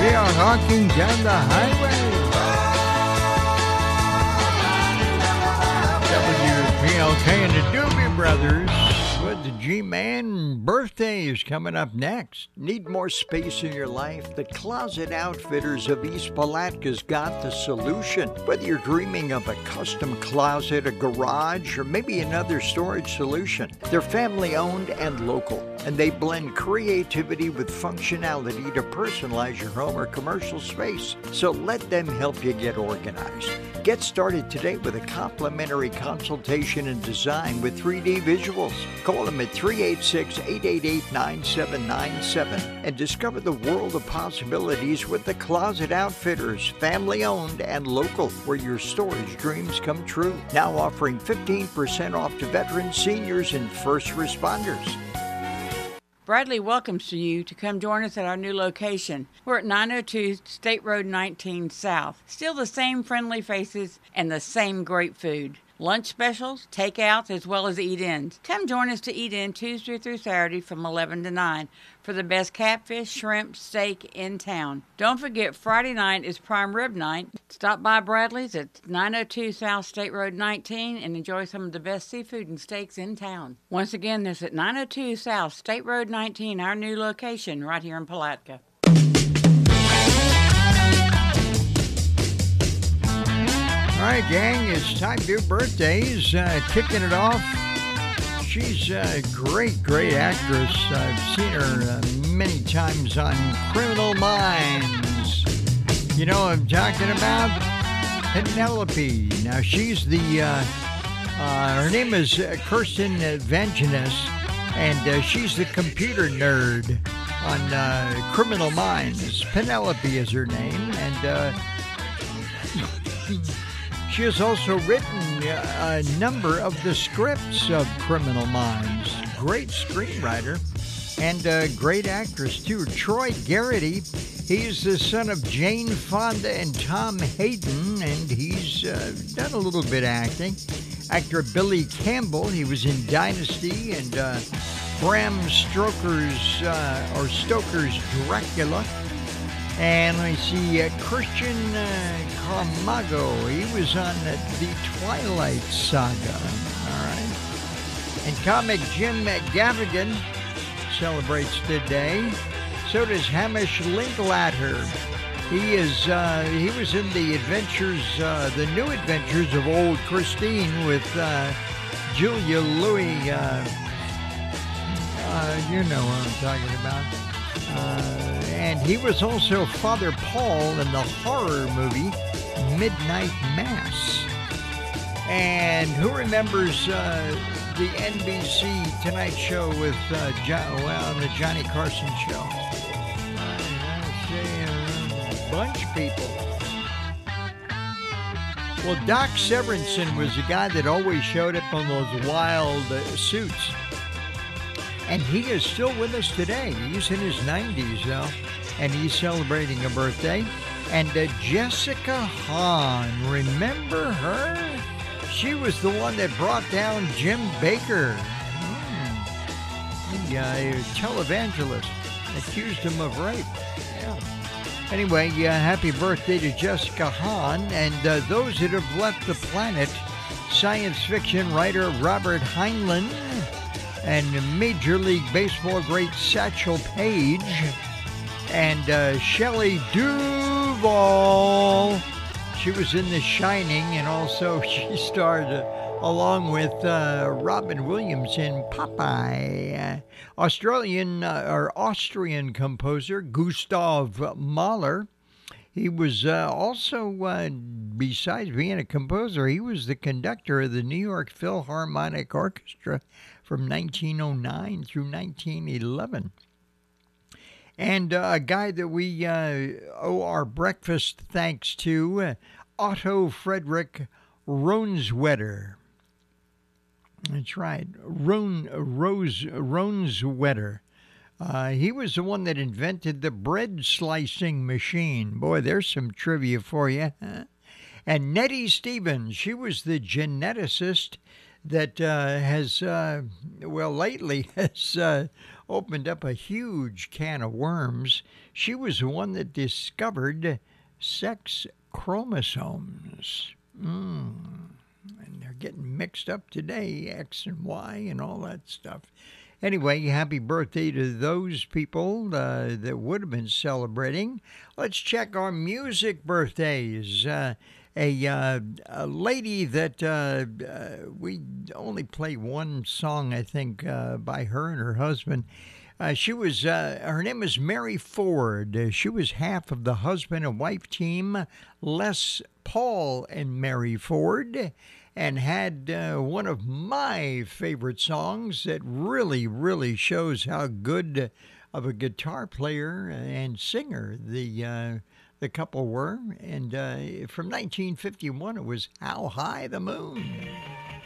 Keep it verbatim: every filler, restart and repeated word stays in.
We are rocking down the highway. W P L K and the Doobie Brothers with the G-Man. Birthday is coming up next. Need more space in your life? The Closet Outfitters of East Palatka's got the solution. Whether you're dreaming of a custom closet, a garage, or maybe another storage solution, they're family-owned and local, and they blend creativity with functionality to personalize your home or commercial space. So let them help you get organized. Get started today with a complimentary consultation and design with three D visuals. Call them at three eight six, eight eight eight, nine seven nine seven and discover the world of possibilities with the Closet Outfitters, family-owned and local, where your storage dreams come true. Now offering fifteen percent off to veterans, seniors, and first responders. Bradley welcomes you to come join us at our new location. We're at nine oh two State Road nineteen South. Still the same friendly faces and the same great food. Lunch specials, takeouts, as well as eat-ins. Come join us to eat in Tuesday through Saturday from eleven to nine for the best catfish, shrimp, steak in town. Don't forget, Friday night is prime rib night. Stop by Bradley's at nine oh two South State Road nineteen and enjoy some of the best seafood and steaks in town. Once again, this at nine oh two South State Road nineteen, our new location right here in Palatka. All right, gang, it's time to do birthdays. Uh, kicking it off, she's a great, great actress. I've seen her uh, many times on Criminal Minds. You know what I'm talking about? Penelope. Now, she's the, uh, uh, her name is uh, Kirsten Vangenis, and uh, she's the computer nerd on uh, Criminal Minds. Penelope is her name, and uh, she has also written a number of the scripts of Criminal Minds. Great screenwriter and a great actress, too. Troy Garrity, he's the son of Jane Fonda and Tom Hayden, and he's uh, done a little bit of acting. Actor Billy Campbell, he was in Dynasty and uh, Bram Stoker's, uh, or Stoker's Dracula. And I see uh, Christian uh, Carmago. He was on uh, the Twilight Saga. All right. And comic Jim Gaffigan celebrates today. So does Hamish Linklater. He is. Uh, he was in the adventures, uh, the new adventures of Old Christine with uh, Julia Louis. Uh, uh, you know what I'm talking about. Uh, and he was also Father Paul in the horror movie Midnight Mass. And who remembers uh, the N B C Tonight Show with uh, John, well, the Johnny Carson Show? I say a bunch of people. Well, Doc Severinsen was the guy that always showed up on those wild uh, suits. And he is still with us today. He's in his nineties, though, and he's celebrating a birthday. And uh, Jessica Hahn, remember her? She was the one that brought down Jim Baker, mm. the uh, televangelist, accused him of rape. Yeah. Anyway, uh, happy birthday to Jessica Hahn. And uh, those that have left the planet, science fiction writer Robert Heinlein, and Major League Baseball great Satchel Paige, and uh, Shelley Duvall. She was in The Shining, and also she starred uh, along with uh, Robin Williams in Popeye. Uh, Australian uh, or Austrian composer Gustav Mahler. He was uh, also, uh, besides being a composer, he was the conductor of the New York Philharmonic Orchestra from nineteen oh nine through nineteen eleven. And uh, a guy that we uh, owe our breakfast thanks to, uh, Otto Frederick Ronswetter. That's right, Ron, Rose Ronswetter. Uh, he was the one that invented the bread slicing machine. Boy, there's some trivia for you. Huh? And Nettie Stevens, she was the geneticist that uh, has, uh, well, lately has uh, opened up a huge can of worms. She was the one that discovered sex chromosomes. Mm. And they're getting mixed up today, X and Y and all that stuff. Anyway, happy birthday to those people uh, that would have been celebrating. Let's check our music birthdays. Uh, a, uh, a lady that uh, uh, we only play one song, I think, uh, by her and her husband. Uh, she was, uh, her name is Mary Ford. Uh, she was half of the husband and wife team, Les Paul and Mary Ford, and had uh, one of my favorite songs that really, really shows how good of a guitar player and singer the uh, the couple were. And uh, from nineteen fifty-one, it was How High the Moon.